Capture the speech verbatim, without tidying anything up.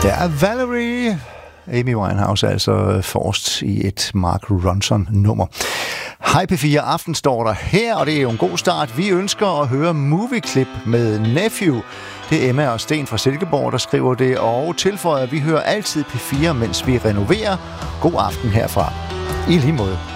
Der er Valerie. Amy Winehouse er altså forrest i et Mark Ronson-nummer. Hej P fire Aften står der her, og det er jo en god start. Vi ønsker at høre Movieklip med Nephew. Det er Emma og Sten fra Silkeborg, der skriver det, og tilføjer, at vi hører altid P fire, mens vi renoverer. God aften herfra. I lige måde.